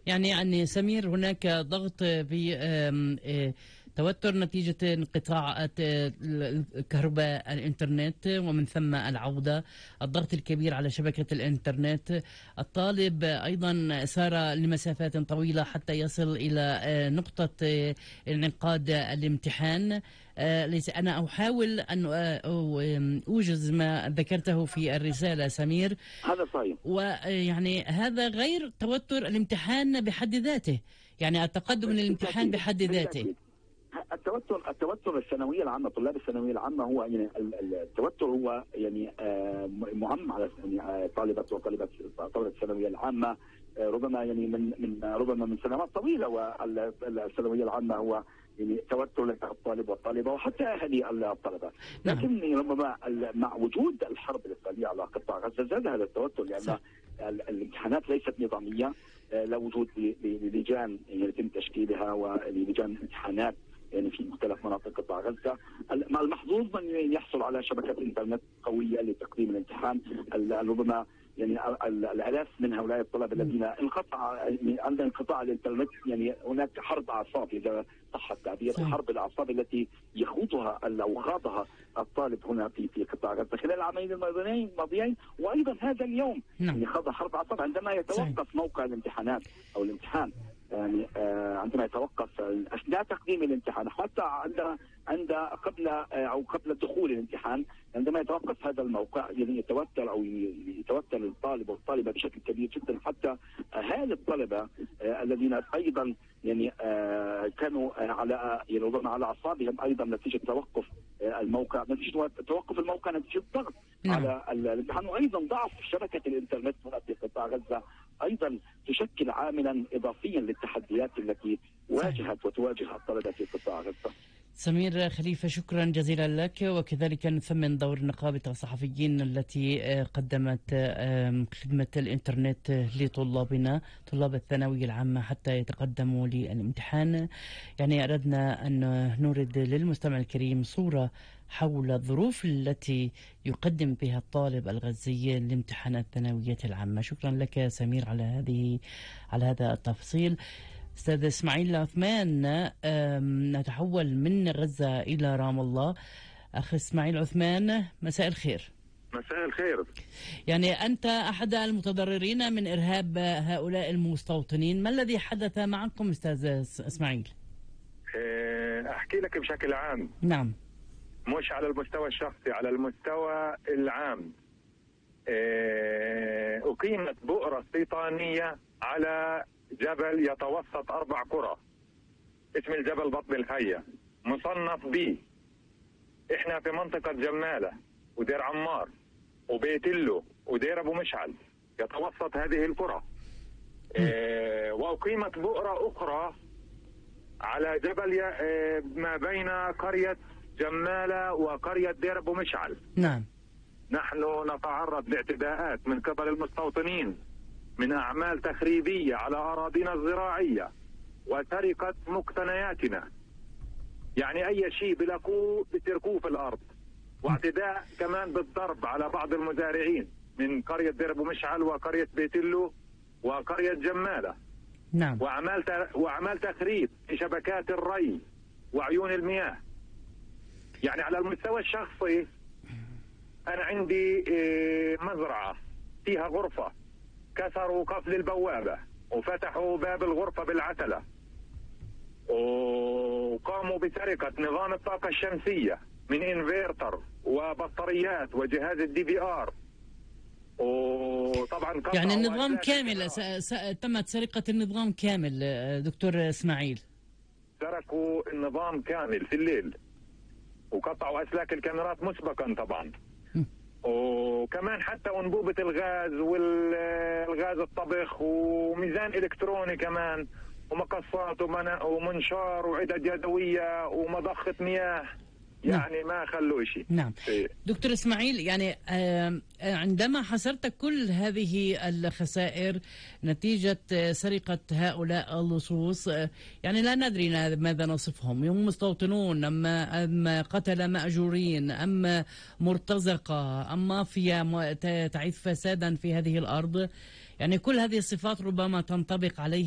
يعني سمير، هناك ضغط توتر نتيجة انقطاع الكهرباء، الإنترنت، ومن ثم العودة، الضغط الكبير على شبكة الإنترنت. الطالب أيضا سار لمسافات طويلة حتى يصل إلى نقطة انعقاد الامتحان. أنا أحاول أن أوجز ما ذكرته في الرسالة سمير. هذا صحيح. ويعني هذا غير توتر الامتحان بحد ذاته، يعني التقدم من الامتحان بحد ذاته. التوتر الثانويه العامه، طلاب الثانويه العامه، هو يعني التوتر هو يعني مهم على يعني طالبه الثانويه العامه، ربما يعني من سنوات طويله. والثانويه العامه هو يعني توتر للطالب والطالبه وحتى اهالي الطلبه، لكن ربما مع وجود الحرب الاسرائيليه على قطاع غزه زاد هذا التوتر، لان الامتحانات ليست نظاميه، لا وجود للجان يتم تشكيلها ولجان امتحانات يعني في مختلف مناطق قطاع غزه. المحظوظ من يحصل على شبكه انترنت قويه لتقديم الامتحان. ربما يعني الالاف من هؤلاء الطلبه الذين عند انقطاع الانترنت، يعني هناك حرب اعصاب اذا صح التعبير، حرب الاعصاب التي يخوضها او خاضها الطالب هنا في قطاع غزه خلال العامين الماضيين، وايضا هذا اليوم يعني خاض حرب اعصاب عندما يتوقف موقع الامتحانات او الامتحان، يعني عندما يتوقف اثناء تقديم الامتحان، حتى قبل دخول الامتحان، عندما يتوقف هذا الموقع يعني يتوتر الطالب والطالبه بشكل كبير جدا. حتى اهالي الطلبه الذين ايضا يعني كانوا على اعصابهم ايضا نتيجه توقف الموقع، نتيجه ضغط على الامتحان، وايضا ضعف شبكه الانترنت هنا في قطاع غزه ايضا تشكل عاملا اضافيا للتحديات التي واجهت وتواجه الطلبه في قطاع غزه. سمير خليفة، شكرا جزيلا لك، وكذلك نثمن دور نقابة الصحفيين التي قدمت خدمة الإنترنت لطلابنا، طلاب الثانوية العامة، حتى يتقدموا للامتحان. يعني أردنا أن نورد للمستمع الكريم صورة حول الظروف التي يقدم بها الطالب الغزي لامتحانات الثانوية العامة. شكرا لك سمير على هذا التفصيل. أستاذ إسماعيل عثمان، نتحول من غزة إلى رام الله. أخ إسماعيل عثمان، مساء الخير. مساء الخير. يعني أنت أحد المتضررين من إرهاب هؤلاء المستوطنين، ما الذي حدث معكم أستاذ إسماعيل؟ أحكي لك بشكل عام. نعم. مش على المستوى الشخصي، على المستوى العام. أقيمت بؤرة استيطانية على جبل يتوسط 4 قرى، اسم الجبل بطن الحية، مصنف بي. احنا في منطقة جمالة ودير عمار وبيتلو ودير ابو مشعل، يتوسط هذه القرى. واقيمت بؤرة اخرى على جبل ما بين قرية جمالة وقرية دير ابو مشعل. نعم. نحن نتعرض لاعتداءات من قبل المستوطنين، من أعمال تخريبية على أراضينا الزراعية وسرقة مقتنياتنا، يعني أي شيء بلاقوه بتركوه في الأرض، واعتداء كمان بالضرب على بعض المزارعين من قرية دير أبو مشعل وقرية بيتلو وقرية جمالة. نعم. وأعمال تخريب في شبكات الري وعيون المياه. يعني على المستوى الشخصي أنا عندي مزرعة فيها غرفة، كسروا قفل البوابة وفتحوا باب الغرفة بالعتلة، وقاموا بسرقة نظام الطاقة الشمسية من انفيرتر وبطاريات وجهاز الDVR. وطبعا يعني النظام كامل، تمت سرقة النظام كامل دكتور إسماعيل. سرقوا النظام كامل في الليل، وقطعوا أسلاك الكاميرات مسبقا طبعا. وكمان حتى انبوبة الغاز والغاز الطبخ وميزان الكتروني كمان ومقصات ومنشار وعدد يدوية ومضخة مياه، يعني ما خلوا شيء. نعم. دكتور إسماعيل، يعني عندما حصرت كل هذه الخسائر نتيجة سرقة هؤلاء اللصوص، يعني لا ندري ماذا نصفهم، هم مستوطنون أم قتل مأجورين أم مرتزقة أم مافيا تعيث فسادا في هذه الأرض، يعني كل هذه الصفات ربما تنطبق عليه